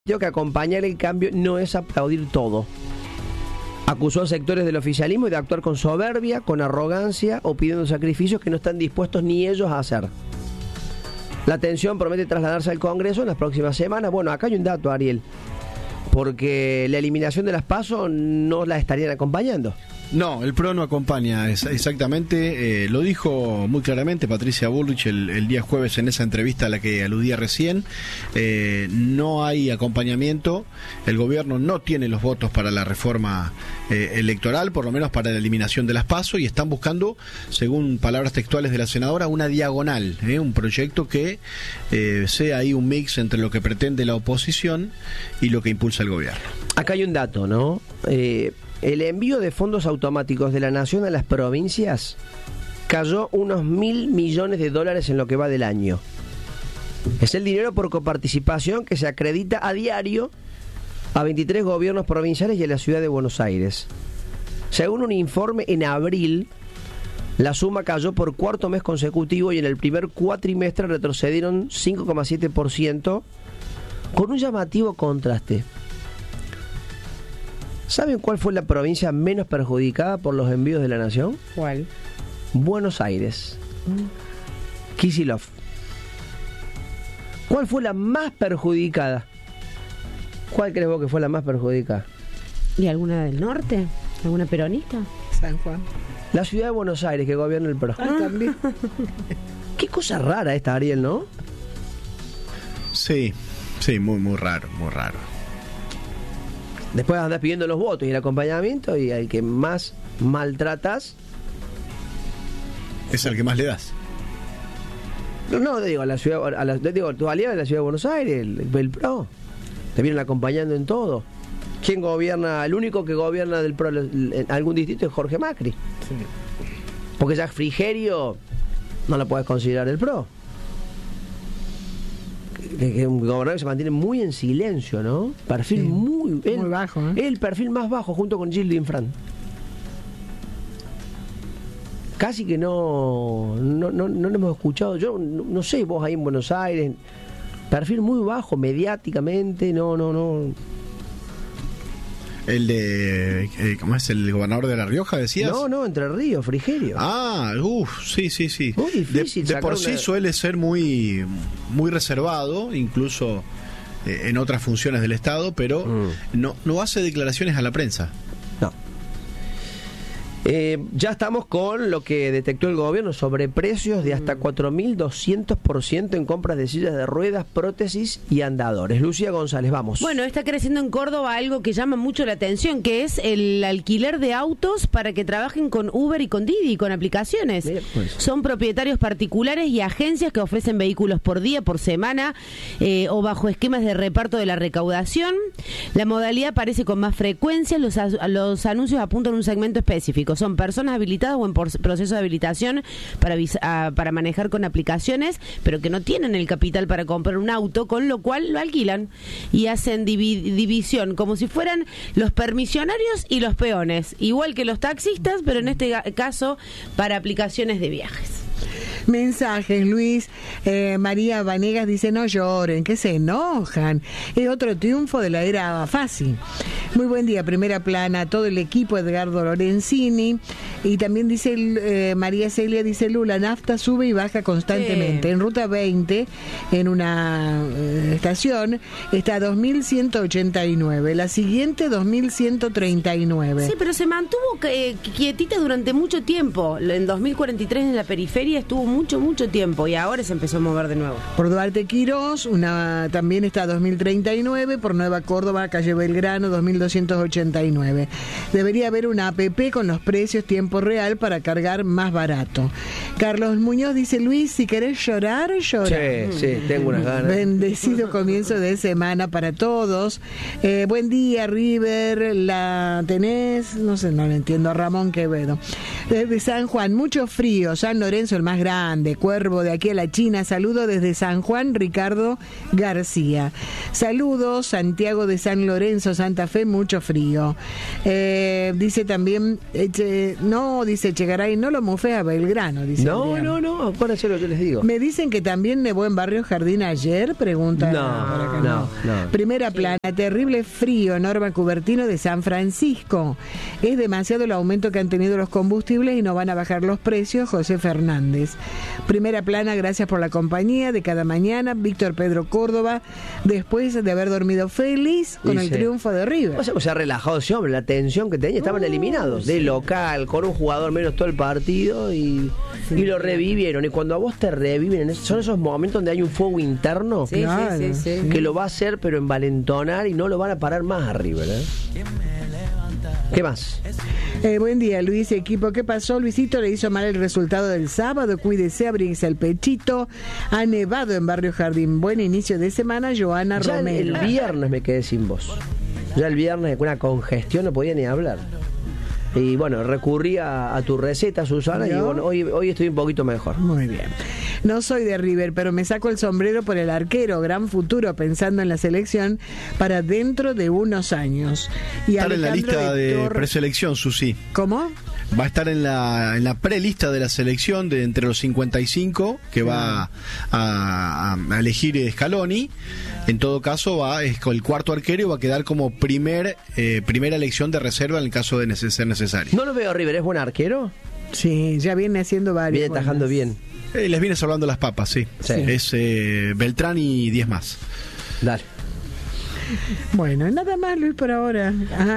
que acompañar el cambio no es aplaudir todo. Acusó a sectores del oficialismo de actuar con soberbia, con arrogancia o pidiendo sacrificios que no están dispuestos ni ellos a hacer. La tensión promete trasladarse al Congreso en las próximas semanas. Bueno, acá hay un dato, Ariel, porque la eliminación de las PASO no la estarían acompañando. No, el PRO no acompaña, exactamente, lo dijo muy claramente Patricia Bullrich el día jueves en esa entrevista a la que aludía recién. No hay acompañamiento, el gobierno no tiene los votos para la reforma electoral, por lo menos para la eliminación de las PASO, y están buscando, según palabras textuales de la senadora, una diagonal, un proyecto que sea ahí un mix entre lo que pretende la oposición y lo que impulsa el gobierno. Acá hay un dato, ¿no? El envío de fondos automáticos de la Nación a las provincias cayó unos $1.000 millones en lo que va del año. Es el dinero por coparticipación que se acredita a diario a 23 gobiernos provinciales y a la ciudad de Buenos Aires. Según un informe, en abril la suma cayó por cuarto mes consecutivo y en el primer cuatrimestre retrocedieron 5,7%, con un llamativo contraste. ¿Saben cuál fue la provincia menos perjudicada por los envíos de la Nación? ¿Cuál? Buenos Aires. Kicillof. ¿Cuál fue la más perjudicada? ¿Cuál crees vos que fue la más perjudicada? ¿Y alguna del norte? ¿Alguna peronista? San Juan. La ciudad de Buenos Aires, que gobierna el PRO. También. Qué cosa rara esta, Ariel, ¿no? Sí, muy raro, muy raro. Después andás pidiendo los votos y el acompañamiento, y al que más maltratas es al que más le das. No, digo, a la ciudad, digo, tu aliado de la ciudad de Buenos Aires, el PRO. Te vienen acompañando en todo. ¿Quién gobierna? El único que gobierna del PRO en algún distrito es Jorge Macri. Sí. Porque ya Frigerio no lo puedes considerar el PRO. Que un gobernador que se mantiene muy en silencio, ¿no? Perfil muy bajo, ¿eh? El perfil más bajo junto con Gildo Infran. Casi que no lo hemos escuchado. Yo no sé, vos ahí en Buenos Aires, perfil muy bajo mediáticamente, no. El de, ¿cómo es? ¿El gobernador de La Rioja, decías? No, Entre Ríos, Frigerio. Sí. Muy difícil. De por sí suele ser muy reservado, incluso en otras funciones del Estado, pero no hace declaraciones a la prensa. No. Ya estamos con lo que detectó el gobierno sobre precios de hasta 4.200% en compras de sillas de ruedas, prótesis y andadores. Lucía González, vamos. Bueno, está creciendo en Córdoba algo que llama mucho la atención, que es el alquiler de autos para que trabajen con Uber y con Didi, con aplicaciones. Pues. Son propietarios particulares y agencias que ofrecen vehículos por día, por semana, o bajo esquemas de reparto de la recaudación. La modalidad aparece con más frecuencia. Los anuncios apuntan a un segmento específico. Son personas habilitadas o en proceso de habilitación para manejar con aplicaciones, pero que no tienen el capital para comprar un auto, con lo cual lo alquilan y hacen división, como si fueran los permisionarios y los peones, igual que los taxistas, pero en este caso para aplicaciones de viajes. Mensajes, Luis. María Vanegas dice: no lloren, que se enojan. Es otro triunfo de la era fácil. Muy buen día, primera plana, todo el equipo, Edgardo Lorenzini. Y también dice María Celia, dice: Lula, nafta sube y baja constantemente. En ruta 20, en una estación, está 2.189. La siguiente, 2.139. Sí, pero se mantuvo quietita durante mucho tiempo. En 2043 en la periferia estuvo mucho tiempo y ahora se empezó a mover de nuevo. Por Duarte Quirós, también está 2039, por Nueva Córdoba, calle Belgrano, 2289. Debería haber una app con los precios tiempo real para cargar más barato. Carlos Muñoz dice: Luis, si querés llorar, llora. Sí, tengo unas ganas. Bendecido comienzo de semana para todos. Buen día, River, la tenés, no sé, no lo entiendo, a Ramón Quevedo. Desde San Juan, mucho frío, San Lorenzo el más grande, grande, Cuervo, de aquí a la China. Saludo desde San Juan, Ricardo García. Saludos, Santiago de San Lorenzo, Santa Fe, mucho frío. Dice también, dice Chegaray, no lo mufé a Belgrano, dice. No, acuérdense lo que yo les digo. Me dicen que también nevó en Barrio Jardín ayer, pregunta. No. Primera plana, terrible frío, Norma Cubertino de San Francisco. Es demasiado el aumento que han tenido los combustibles y no van a bajar los precios, José Fernández. Primera plana, gracias por la compañía de cada mañana, Víctor Pedro Córdoba, después de haber dormido feliz con el triunfo de River. O sea, relajado ese hombre, la tensión que tenía, estaban eliminados de local, con un jugador menos todo el partido y lo revivieron. Y cuando a vos te reviven, son esos momentos donde hay un fuego interno que lo va a hacer, pero envalentonar y no lo van a parar más a River. ¿Qué más? Buen día, Luis, equipo. ¿Qué pasó? Luisito le hizo mal el resultado del sábado. Cuídese, abríguese el pechito. Ha nevado en Barrio Jardín. Buen inicio de semana, Joana Romero. El viernes me quedé sin voz. Ya el viernes con una congestión no podía ni hablar. Y bueno, recurrí a tu receta, Susana, y bueno, hoy estoy un poquito mejor. Muy bien. No soy de River, pero me saco el sombrero por el arquero, gran futuro, pensando en la selección para dentro de unos años. Y estar en la lista de preselección, Susi. ¿Cómo? Va a estar en la prelista de la selección de entre los 55 que va a elegir Scaloni. En todo caso, el cuarto arquero va a quedar como primera elección de reserva en el caso de ser necesario. No lo veo, River, ¿es buen arquero? Sí, ya viene haciendo varios. Viene tajando bien. Les viene salvando las papas, sí. Es Beltrán y 10 más. Dale. Bueno, nada más, Luis, por ahora.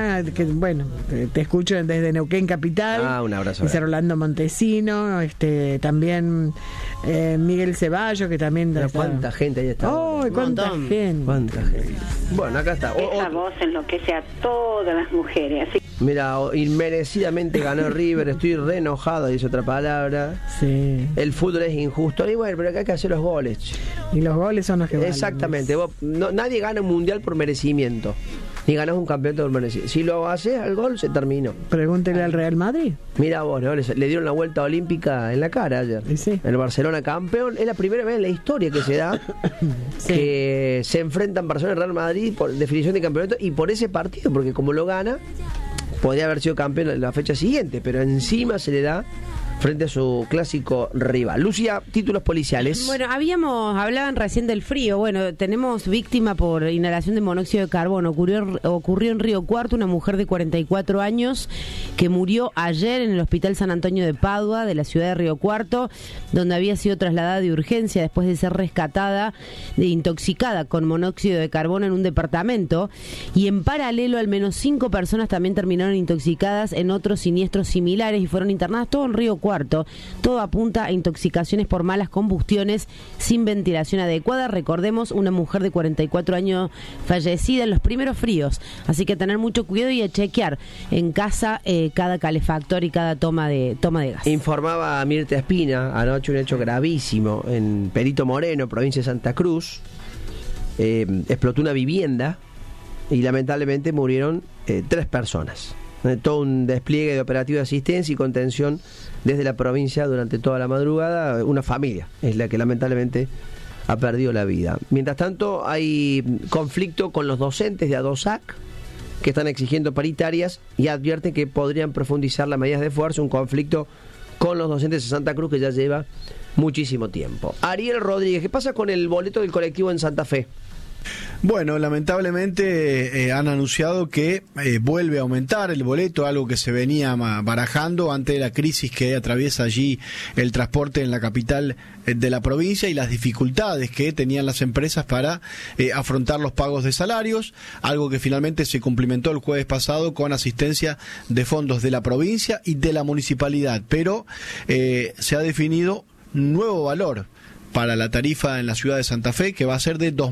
Te escucho desde Neuquén Capital. Un abrazo. Dice Rolando Montesino, también Miguel Ceballos, que también... ¿Cuánta gente ahí está? ¿Cuánta gente? Bueno, acá está. Esa voz enloquece a todas las mujeres. Así. Mira, inmerecidamente ganó River, estoy re enojado, dice otra palabra. Sí. El fútbol es injusto. Y bueno, pero acá hay que hacer los goles. Y los goles son los que valen. Exactamente. Nadie gana un mundial por merecimiento. Ni ganás un campeonato por merecimiento. Si lo haces al gol, se terminó. Pregúntele al Real Madrid. Mira vos, ¿no? Le dieron la vuelta olímpica en la cara ayer. Sí. El Barcelona campeón. Es la primera vez en la historia que se da que se enfrentan Barcelona y Real Madrid por definición de campeonato y por ese partido, porque como lo gana, podría haber sido campeón la fecha siguiente, pero encima se le da frente a su clásico rival. Lucía, títulos policiales. Bueno, hablaban recién del frío. Bueno, tenemos víctima por inhalación de monóxido de carbono. Ocurrió en Río Cuarto, una mujer de 44 años que murió ayer en el Hospital San Antonio de Padua, de la ciudad de Río Cuarto, donde había sido trasladada de urgencia después de ser rescatada, intoxicada con monóxido de carbono en un departamento. Y en paralelo, al menos 5 personas también terminaron intoxicadas en otros siniestros similares y fueron internadas, todo en Río Cuarto. Todo apunta a intoxicaciones por malas combustiones sin ventilación adecuada. Recordemos, una mujer de 44 años fallecida en los primeros fríos. Así que tener mucho cuidado y a chequear en casa cada calefactor y cada toma de gas. Informaba Mirta Espina anoche un hecho gravísimo en Perito Moreno, provincia de Santa Cruz. Explotó una vivienda y lamentablemente murieron 3 personas. Todo un despliegue de operativo de asistencia y contención desde la provincia durante toda la madrugada. Una familia es la que lamentablemente ha perdido la vida. Mientras tanto, hay conflicto con los docentes de ADOSAC que están exigiendo paritarias y advierten que podrían profundizar las medidas de fuerza. Un conflicto con los docentes de Santa Cruz que ya lleva muchísimo tiempo. Ariel Rodríguez, ¿qué pasa con el boleto del colectivo en Santa Fe? Bueno, lamentablemente han anunciado que vuelve a aumentar el boleto, algo que se venía barajando ante la crisis que atraviesa allí el transporte en la capital de la provincia y las dificultades que tenían las empresas para afrontar los pagos de salarios, algo que finalmente se cumplimentó el jueves pasado con asistencia de fondos de la provincia y de la municipalidad, pero se ha definido nuevo valor para la tarifa en la ciudad de Santa Fe, que va a ser de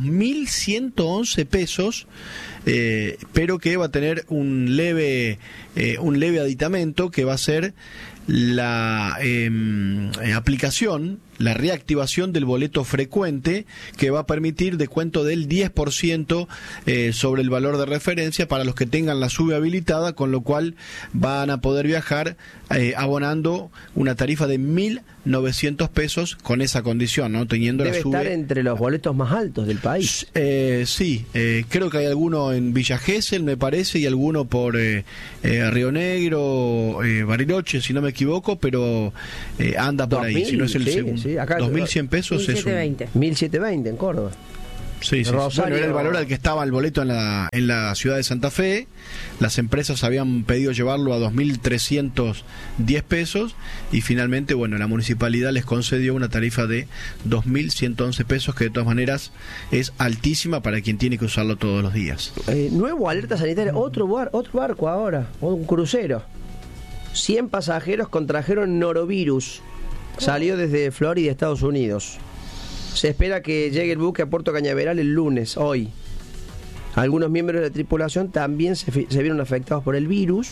2.111 pesos, pero que va a tener un leve aditamento, que va a ser la aplicación, la reactivación del boleto frecuente, que va a permitir descuento del 10% sobre el valor de referencia para los que tengan la SUBE habilitada, con lo cual van a poder viajar abonando una tarifa de 1.900 pesos con esa condición, ¿no? Teniendo Debe la SUBE. estar entre los boletos más altos del país. Sí, creo que hay alguno en Villa Gesell, me parece, y alguno por Río Negro, Bariloche, si no me equivoco, pero anda por 2000, ahí, si no es el sí, segundo. sí, acá 2.100 pesos es un... 1720. 1.720 en Córdoba. Sí, sí. Rosario. Bueno, era el valor al que estaba el boleto en la ciudad de Santa Fe. Las empresas habían pedido llevarlo a 2.310 pesos y finalmente, bueno, la municipalidad les concedió una tarifa de 2.111 pesos, que de todas maneras es altísima para quien tiene que usarlo todos los días. Nuevo alerta sanitaria, otro barco ahora, un crucero. 100 pasajeros contrajeron norovirus. Salió desde Florida, Estados Unidos. Se espera que llegue el buque a Puerto Cañaveral el lunes, hoy. Algunos miembros de la tripulación también se vieron afectados por el virus.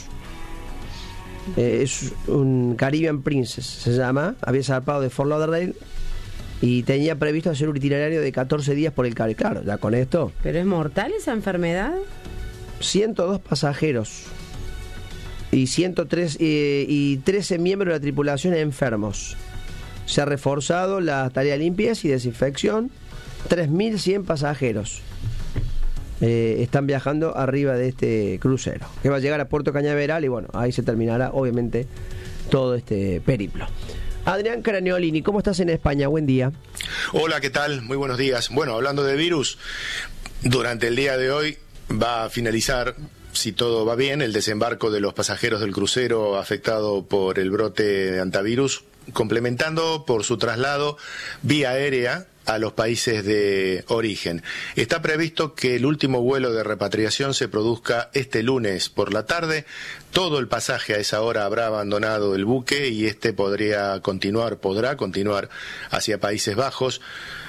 Es un Caribbean Princess, se llama. Había zarpado de Fort Lauderdale y tenía previsto hacer un itinerario de 14 días por el Caribe. Claro, ya con esto. ¿Pero es mortal esa enfermedad? 102 pasajeros y 103 y 13 miembros de la tripulación enfermos. Se ha reforzado la tarea de limpieza y desinfección. 3.100 pasajeros están viajando arriba de este crucero, que va a llegar a Puerto Cañaveral y bueno, ahí se terminará obviamente todo este periplo. Adrián Craniolini, ¿cómo estás en España? Buen día. Hola, ¿qué tal? Muy buenos días. Bueno, hablando de virus, durante el día de hoy va a finalizar, si todo va bien, el desembarco de los pasajeros del crucero afectado por el brote de antivirus, complementando por su traslado vía aérea a los países de origen. Está previsto que el último vuelo de repatriación se produzca este lunes por la tarde. Todo el pasaje a esa hora habrá abandonado el buque y este podrá continuar hacia Países Bajos,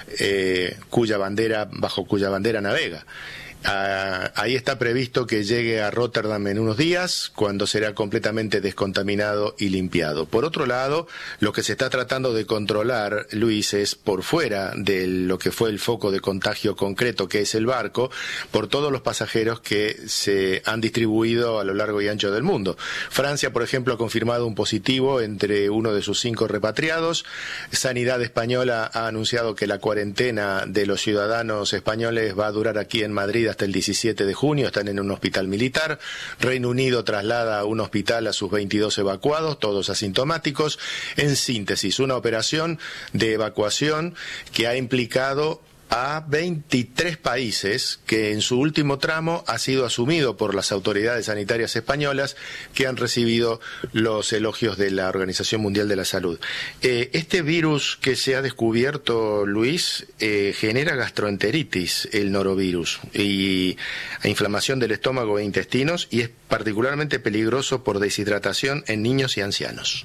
bajo cuya bandera navega. Ahí está previsto que llegue a Rotterdam en unos días, cuando será completamente descontaminado y limpiado. Por otro lado, lo que se está tratando de controlar, Luis, es por fuera de lo que fue el foco de contagio concreto, que es el barco, por todos los pasajeros que se han distribuido a lo largo y ancho del mundo. Francia, por ejemplo, ha confirmado un positivo entre uno de sus 5 repatriados. Sanidad española ha anunciado que la cuarentena de los ciudadanos españoles va a durar aquí en Madrid hasta el 17 de junio, están en un hospital militar. Reino Unido traslada a un hospital a sus 22 evacuados, todos asintomáticos. En síntesis, una operación de evacuación que ha implicado a 23 países, que en su último tramo ha sido asumido por las autoridades sanitarias españolas, que han recibido los elogios de la Organización Mundial de la Salud. Este virus que se ha descubierto, Luis, genera gastroenteritis, el norovirus, y inflamación del estómago e intestinos, y es particularmente peligroso por deshidratación en niños y ancianos.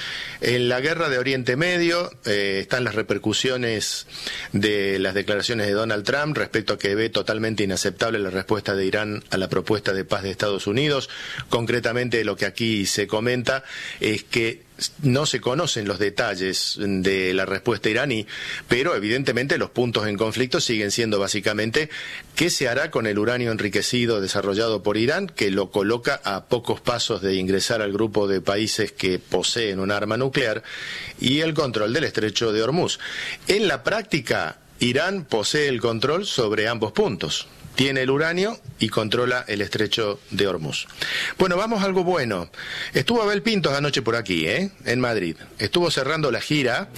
En la guerra de Oriente Medio están las repercusiones de las declaraciones de Donald Trump respecto a que ve totalmente inaceptable la respuesta de Irán a la propuesta de paz de Estados Unidos. Concretamente, lo que aquí se comenta es que no se conocen los detalles de la respuesta iraní, pero evidentemente los puntos en conflicto siguen siendo básicamente qué se hará con el uranio enriquecido desarrollado por Irán, que lo coloca a pocos pasos de ingresar al grupo de países que poseen un arma nuclear, y el control del estrecho de Hormuz. En la práctica, Irán posee el control sobre ambos puntos. Tiene el uranio y controla el estrecho de Hormuz. Bueno, vamos a algo bueno. Estuvo Abel Pintos anoche por aquí, en Madrid. Estuvo cerrando la gira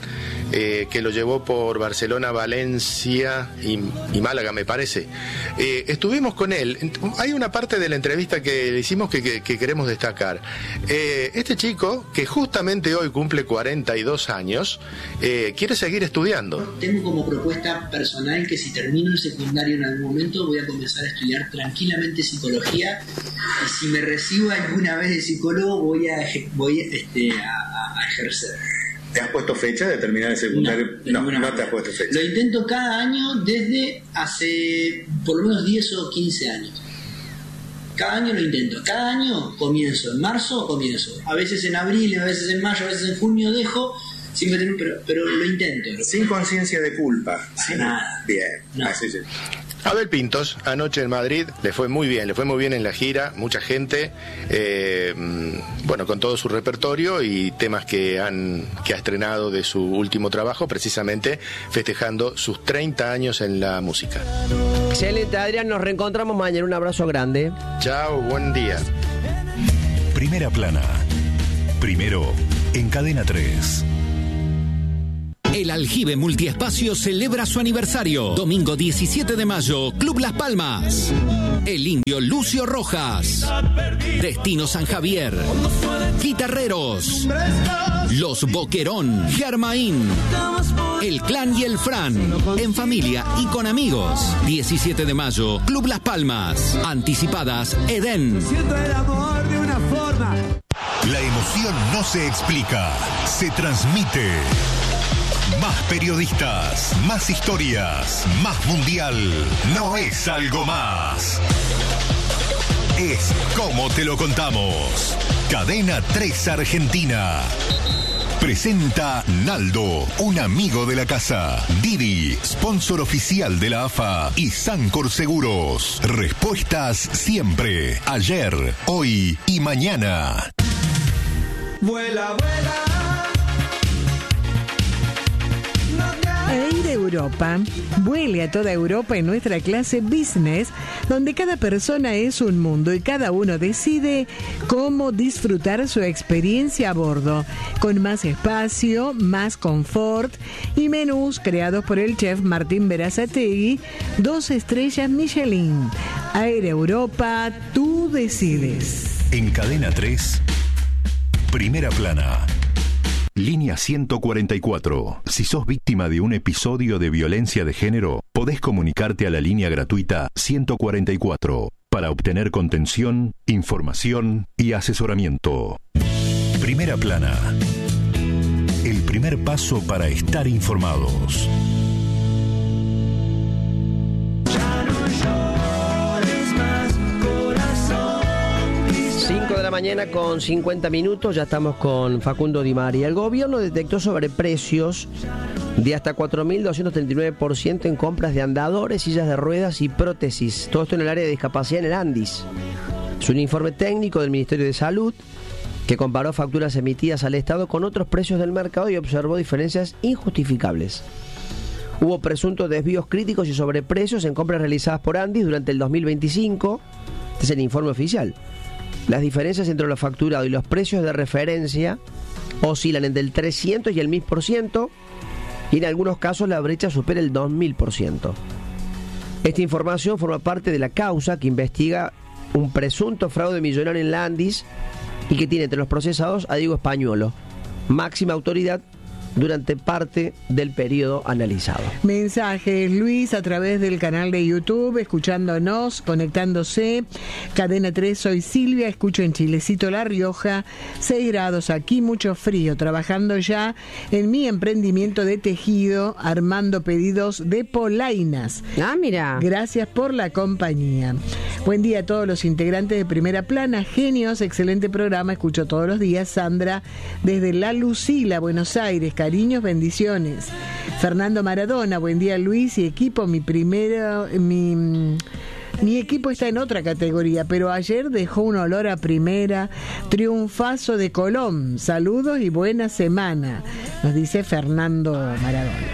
que lo llevó por Barcelona, Valencia y Málaga, me parece. Estuvimos con él. Hay una parte de la entrevista que le hicimos que queremos destacar. Este chico, que justamente hoy cumple 42 años, quiere seguir estudiando. Tengo como propuesta personal que si termino el secundario en algún momento voy a comenzar a estudiar tranquilamente psicología, y si me recibo alguna vez de psicólogo voy a ejercer. ¿Te has puesto fecha de terminar el secundario? No te has puesto fecha. Lo intento cada año desde hace por lo menos 10 o 15 años. Cada año lo intento. Cada año comienzo. En marzo comienzo. A veces en abril, a veces en mayo, a veces en junio dejo. Siempre pero lo intento. Sin conciencia de culpa. Sin nada. Bien. No. Así sí. Abel Pintos, anoche en Madrid, le fue muy bien en la gira, mucha gente, bueno, con todo su repertorio y temas que ha estrenado de su último trabajo, precisamente festejando sus 30 años en la música. Excelente, Adrián, nos reencontramos mañana, un abrazo grande. Chao, buen día. Primera Plana, primero en Cadena 3. El Aljibe Multiespacio celebra su aniversario. Domingo 17 de mayo, Club Las Palmas. El Indio Lucio Rojas. Destino San Javier. Guitarreros. Los Boquerón. Germain. El Clan y el Fran. En familia y con amigos. 17 de mayo, Club Las Palmas. Anticipadas, Edén. La emoción no se explica, se transmite. Más periodistas, más historias, más mundial. No es algo más. Es como te lo contamos. Cadena 3 Argentina. Presenta Naldo, un amigo de la casa. Didi, sponsor oficial de la AFA. Y Sancor Seguros. Respuestas siempre. Ayer, hoy y mañana. Vuela, vuela. Air Europa. Vuele a toda Europa en nuestra clase Business, donde cada persona es un mundo y cada uno decide cómo disfrutar su experiencia a bordo, con más espacio, más confort y menús creados por el chef Martín Berazategui, 2 estrellas Michelin. Air Europa, tú decides. En Cadena 3, Primera Plana. Línea 144. Si sos víctima de un episodio de violencia de género, podés comunicarte a la línea gratuita 144 para obtener contención, información y asesoramiento. Primera Plana. El primer paso para estar informados. 5 de la mañana con 50 minutos, ya estamos con Facundo Di Maria. El gobierno detectó sobreprecios de hasta 4.239% en compras de andadores, sillas de ruedas y prótesis. Todo esto en el área de discapacidad en el Andis. Es un informe técnico del Ministerio de Salud que comparó facturas emitidas al Estado con otros precios del mercado y observó diferencias injustificables. Hubo presuntos desvíos críticos y sobreprecios en compras realizadas por Andis durante el 2025. Este es el informe oficial. Las diferencias entre lo facturado y los precios de referencia oscilan entre el 300 y el 1000%, y en algunos casos la brecha supera el 2000%. Esta información forma parte de la causa que investiga un presunto fraude millonario en la Andis y que tiene entre los procesados a Diego Españolo, máxima autoridad durante parte del periodo analizado. Mensajes, Luis, a través del canal de YouTube, escuchándonos, conectándose. Cadena 3, soy Silvia, escucho en Chilecito, La Rioja, 6 grados aquí, mucho frío, trabajando ya en mi emprendimiento de tejido, armando pedidos de polainas. Ah, mira. Gracias por la compañía. Buen día a todos los integrantes de Primera Plana, genios, excelente programa, escucho todos los días. Sandra, desde La Lucila, Buenos Aires, cariños, bendiciones. Fernando Maradona, buen día Luis y equipo, mi equipo está en otra categoría, pero ayer dejó un olor a primera, triunfazo de Colón, saludos y buena semana, nos dice Fernando Maradona.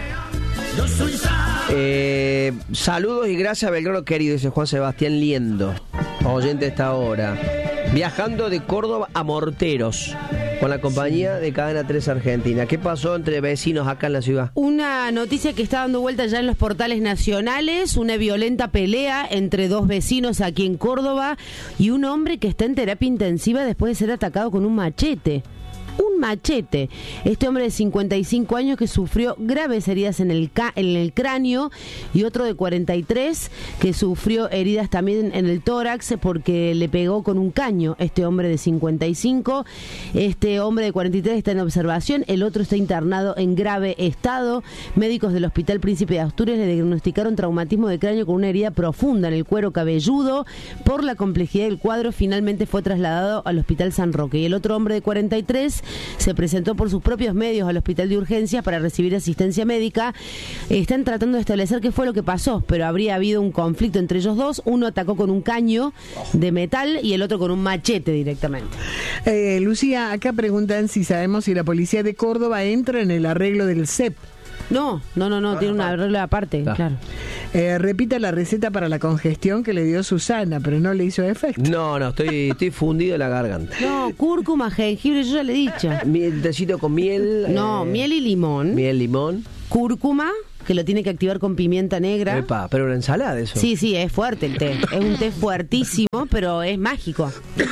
Saludos y gracias, Belgrano querido, dice Juan Sebastián Liendo, oyente a esta hora. Viajando de Córdoba a Morteros con la compañía de Cadena 3 Argentina. ¿Qué pasó entre vecinos acá en la ciudad? Una noticia que está dando vuelta ya en los portales nacionales, una violenta pelea entre 2 vecinos aquí en Córdoba y un hombre que está en terapia intensiva después de ser atacado con un machete. un machete. Este hombre de 55 años que sufrió graves heridas en el cráneo, y otro de 43 que sufrió heridas también en el tórax porque le pegó con un caño. Este hombre de 55, este hombre de 43 está en observación, el otro está internado en grave estado. Médicos del Hospital Príncipe de Asturias le diagnosticaron traumatismo de cráneo con una herida profunda en el cuero cabelludo. Por la complejidad del cuadro, finalmente fue trasladado al Hospital San Roque. Y el otro hombre de 43 se presentó por sus propios medios al hospital de urgencias para recibir asistencia médica. Están tratando de establecer qué fue lo que pasó, pero habría habido un conflicto entre ellos dos. Uno atacó con un caño de metal y el otro con un machete directamente. Lucía, acá preguntan si sabemos si la policía de Córdoba entra en el arreglo del CEP. No, tiene una regla aparte, claro. Repita la receta para la congestión que le dio Susana, pero no le hizo efecto. No, estoy fundido en la garganta. No, cúrcuma, jengibre, yo ya le he dicho. Tecito con miel. No, miel y limón. Miel, limón. Cúrcuma, que lo tiene que activar con pimienta negra. Epa, pero una ensalada eso. Sí, es fuerte el té. Es un té fuertísimo, pero es mágico.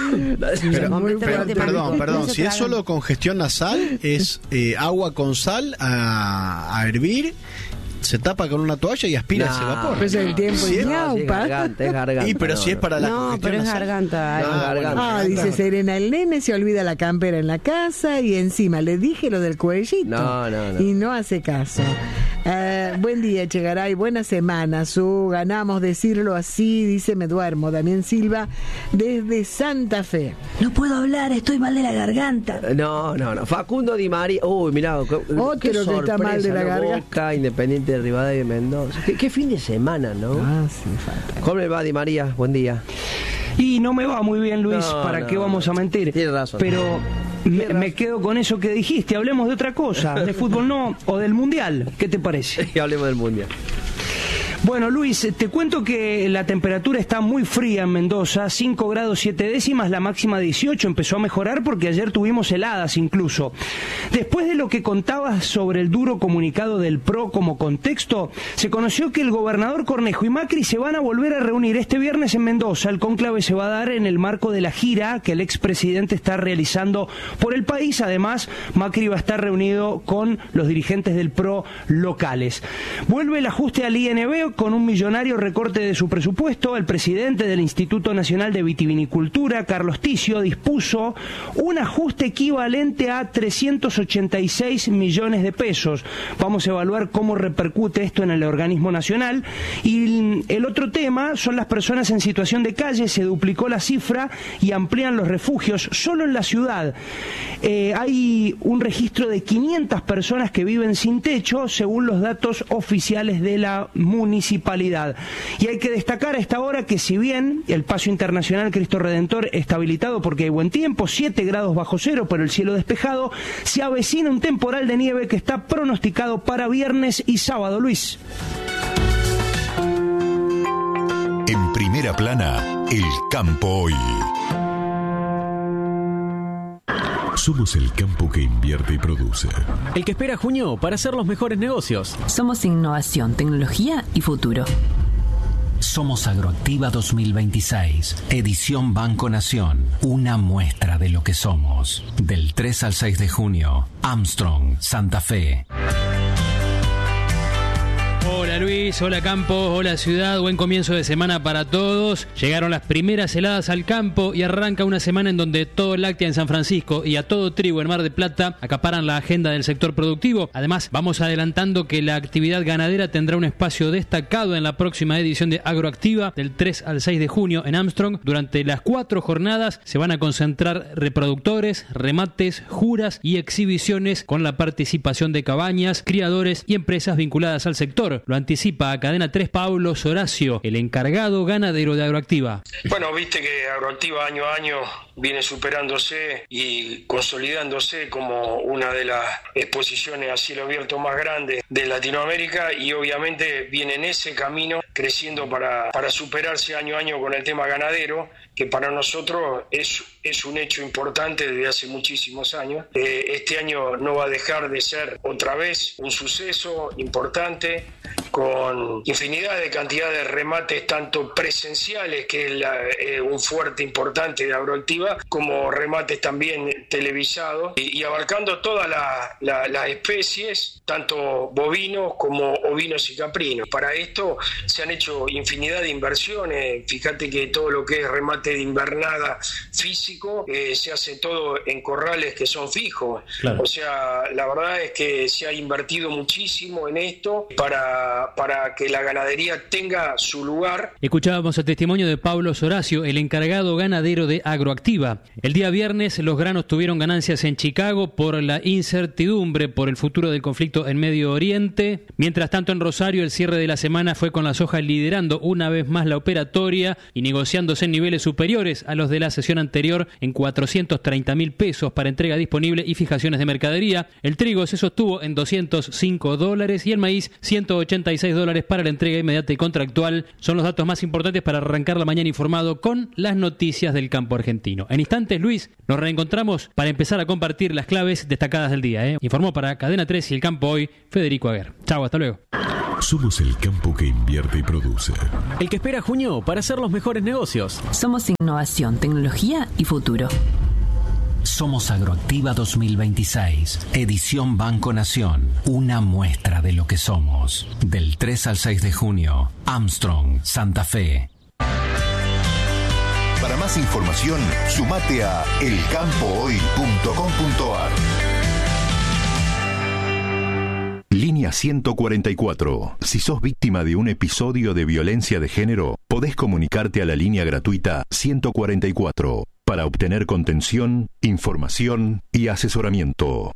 Perdón, si es solo congestión nasal, es agua con sal a hervir, se tapa con una toalla y aspira ese vapor. Pues el tiempo es garganta. Y pero si es para la congestión pero es nasal. garganta. Dice Serena, el nene se olvida la campera en la casa y encima le dije lo del cuellito. No. Y no hace caso. Buen día, Chegaray, buena semana. Ganamos decirlo así, dice me duermo. Damián Silva, desde Santa Fe. No puedo hablar, estoy mal de la garganta. No. Facundo Di María. Uy, mirá. Otro que está mal de la garganta. Boca, Independiente de Rivadavia y Mendoza. ¿Qué fin de semana, ¿no? Sí, falta. ¿Cómo le va, Di María? Buen día. Y no me va muy bien, Luis, ¿para qué vamos a mentir? Tienes razón. Pero me quedo con eso que dijiste, hablemos de otra cosa, de fútbol no, o del Mundial, ¿qué te parece? Hablemos del Mundial. Bueno, Luis, te cuento que la temperatura está muy fría en Mendoza, 5 grados 7 décimas, la máxima 18, empezó a mejorar porque ayer tuvimos heladas incluso. Después de lo que contabas sobre el duro comunicado del PRO como contexto, se conoció que el gobernador Cornejo y Macri se van a volver a reunir este viernes en Mendoza. El cónclave se va a dar en el marco de la gira que el expresidente está realizando por el país. Además, Macri va a estar reunido con los dirigentes del PRO locales. Vuelve el ajuste al INB con un millonario recorte de su presupuesto. El presidente del Instituto Nacional de Vitivinicultura, Carlos Ticio, dispuso un ajuste equivalente a 386 millones de pesos. Vamos a evaluar cómo repercute esto en el organismo nacional. Y el otro tema son las personas en situación de calle. Se duplicó la cifra y amplían los refugios solo en la ciudad. Hay un registro de 500 personas que viven sin techo, según los datos oficiales de la municipalidad. Y hay que destacar a esta hora que si bien el paso internacional Cristo Redentor está habilitado porque hay buen tiempo, 7 grados bajo cero, pero el cielo despejado, se avecina un temporal de nieve que está pronosticado para viernes y sábado, Luis. En Primera Plana, el campo hoy. Somos el campo que invierte y produce. El que espera junio para hacer los mejores negocios. Somos innovación, tecnología y futuro. Somos Agroactiva 2026, edición Banco Nación. Una muestra de lo que somos. Del 3 al 6 de junio, Armstrong, Santa Fe. Hola Luis, hola Campo, hola Ciudad, buen comienzo de semana para todos. Llegaron las primeras heladas al campo y arranca una semana en donde todo láctea en San Francisco y a todo trigo en Mar del Plata acaparan la agenda del sector productivo. Además, vamos adelantando que la actividad ganadera tendrá un espacio destacado en la próxima edición de Agroactiva del 3 al 6 de junio en Armstrong. Durante las 4 jornadas se van a concentrar reproductores, remates, juras y exhibiciones con la participación de cabañas, criadores y empresas vinculadas al sector. Lo anticipa a Cadena 3 Pablo Soracio, el encargado ganadero de Agroactiva. Bueno, viste que Agroactiva año a año viene superándose y consolidándose como una de las exposiciones a cielo abierto más grandes de Latinoamérica y obviamente viene en ese camino creciendo para superarse año a año con el tema ganadero, que para nosotros es un hecho importante desde hace muchísimos años. Este año no va a dejar de ser otra vez un suceso importante, con infinidad de cantidad de remates tanto presenciales, que es un fuerte importante de Agroactiva, ciudad, como remates también televisados y abarcando todas las especies, tanto bovinos como ovinos y caprinos. Para esto se han hecho infinidad de inversiones. Fíjate que todo lo que es remate de invernada físico se hace todo en corrales que son fijos. Claro. O sea, la verdad es que se ha invertido muchísimo en esto para que la ganadería tenga su lugar. Escuchábamos el testimonio de Pablo Soracio, el encargado ganadero de Agroactiva. El día viernes los granos tuvieron ganancias en Chicago por la incertidumbre por el futuro del conflicto en Medio Oriente. Mientras tanto, en Rosario el cierre de la semana fue con la soja liderando una vez más la operatoria y negociándose en niveles superiores a los de la sesión anterior en 430.000 pesos para entrega disponible y fijaciones de mercadería. El trigo se sostuvo en $205 y el maíz $186 para la entrega inmediata y contractual. Son los datos más importantes para arrancar la mañana informado con las noticias del campo argentino. En instantes, Luis, nos reencontramos para empezar a compartir las claves destacadas del día. Informó para Cadena 3 y El Campo Hoy, Federico Aguer. Chau, hasta luego. Somos el campo que invierte y produce. El que espera junio para hacer los mejores negocios. Somos innovación, tecnología y futuro. Somos Agroactiva 2026, edición Banco Nación. Una muestra de lo que somos. Del 3 al 6 de junio, Armstrong, Santa Fe. Para más información, sumate a elcampohoy.com.ar. Línea 144. Si sos víctima de un episodio de violencia de género, podés comunicarte a la línea gratuita 144 para obtener contención, información y asesoramiento.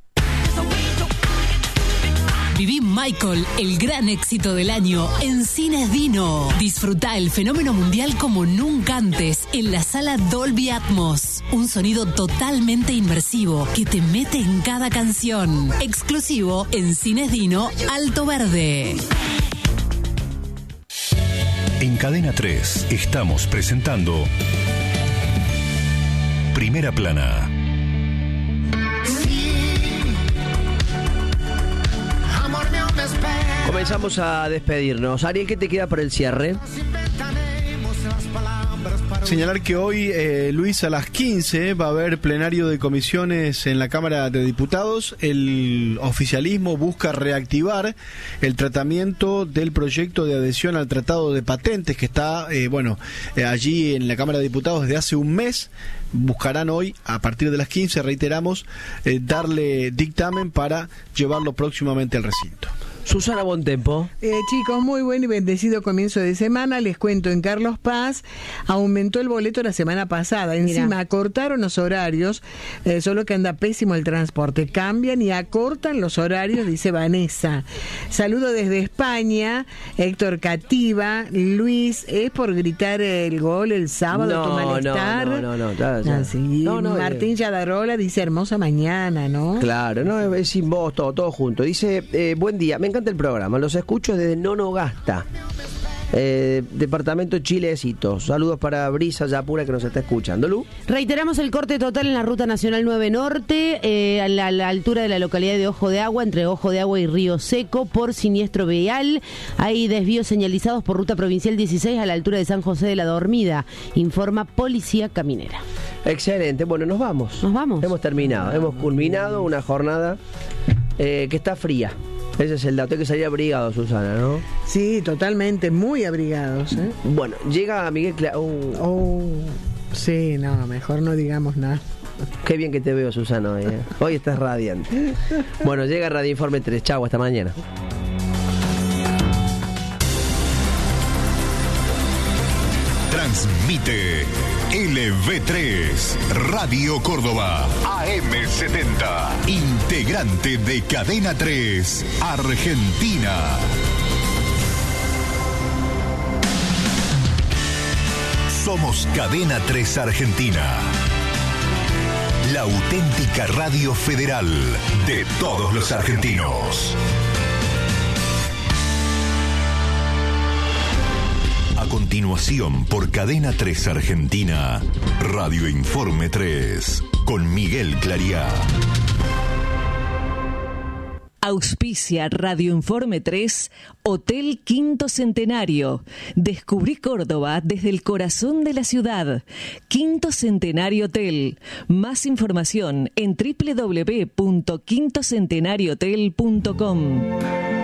Viví Michael, el gran éxito del año, en Cines Dino. Disfruta el fenómeno mundial como nunca antes en la sala Dolby Atmos. Un sonido totalmente inmersivo que te mete en cada canción. Exclusivo en Cines Dino, Alto Verde. En Cadena 3 estamos presentando Primera Plana. Comenzamos a despedirnos. Ariel, ¿qué te queda para el cierre? Señalar que hoy, Luis, a las 15 va a haber plenario de comisiones en la Cámara de Diputados. El oficialismo busca reactivar el tratamiento del proyecto de adhesión al Tratado de Patentes que está, allí en la Cámara de Diputados desde hace un mes. Buscarán hoy, a partir de las 15, reiteramos, darle dictamen para llevarlo próximamente al recinto. Susana Bontempo. Chicos, muy buen y bendecido comienzo de semana. Les cuento, en Carlos Paz aumentó el boleto la semana pasada. Encima acortaron los horarios, solo que anda pésimo el transporte. Cambian y acortan los horarios, dice Vanessa. Saludo desde España, Héctor Cativa. Luis, ¿es por gritar el gol el sábado, tu malestar? No. Martín Yadarola dice, hermosa mañana, ¿no? Claro, no, es sin voz, todo junto. Dice, buen día, me encanta el programa, los escucho desde Nonogasta, departamento Chilecito. Saludos para Brisa Yapura que nos está escuchando. Lu. Reiteramos el corte total en la Ruta Nacional 9 Norte, a la altura de la localidad de Ojo de Agua, entre Ojo de Agua y Río Seco, por siniestro vial. Hay desvíos señalizados por Ruta Provincial 16 a la altura de San José de la Dormida, informa Policía Caminera. Excelente, bueno, nos vamos. Hemos terminado, hemos culminado una jornada que está fría. Ese es el dato, hay que salir abrigado, Susana, ¿no? Sí, totalmente, muy abrigados, ¿eh? Bueno, llega Miguel sí, no, mejor no digamos nada. Qué bien que te veo, Susana, hoy, ¿eh? Hoy estás radiante. Bueno, llega Radio Informe 3, chau, hasta mañana. Transmite LV3, Radio Córdoba, AM70, integrante de Cadena 3, Argentina. Somos Cadena 3 Argentina, la auténtica radio federal de todos los argentinos. A continuación, por Cadena 3 Argentina, Radio Informe 3, con Miguel Clariá. Auspicia Radio Informe 3, Hotel Quinto Centenario. Descubrí Córdoba desde el corazón de la ciudad. Quinto Centenario Hotel. Más información en www.quintocentenariohotel.com.